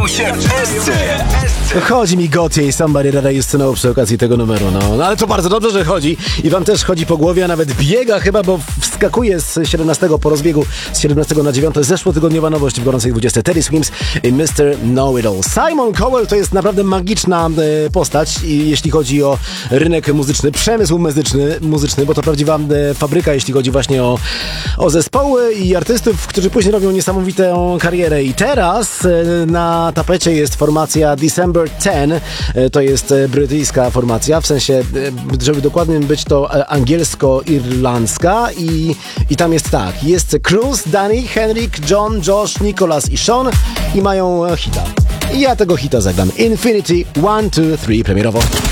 się w Esce. Chodzi mi Gotye i Somebody That I Used To Know przy okazji tego numeru, no ale to bardzo dobrze, że chodzi i wam też chodzi po głowie, a nawet biega chyba, bo wskakuje z 17 po rozbiegu z 17 na 9 zeszłotygodniowa nowość w gorącej 20 Teddy Swims i Mr. Know-It-All. Simon Cowell to jest naprawdę magiczna postać, jeśli chodzi o rynek muzyczny, przemysł muzyczny, bo to prawdziwa fabryka, jeśli chodzi właśnie o zespoły i artystów, którzy później robią niesamowitą karierę. I teraz na tapecie jest formacja December 10. To jest brytyjska formacja, w sensie, żeby dokładnym być, to angielsko-irlandzka i tam jest tak. Jest Cruz, Danny, Henrik, John, Josh, Nicholas i Sean i mają hita. I ja tego hita zagram. Infinity 1, 2, 3 premierowo.